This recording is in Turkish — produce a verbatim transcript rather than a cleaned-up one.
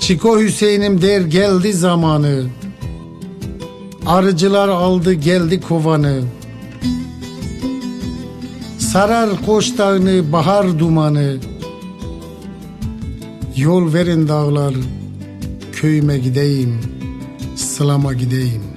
Çiko Hüseyin'im der geldi zamanı, arıcılar aldı geldi kovanı. Sarar Koç Dağı'nı bahar dumanı. Yol verin dağlar, köyüme gideyim, sılama gideyim.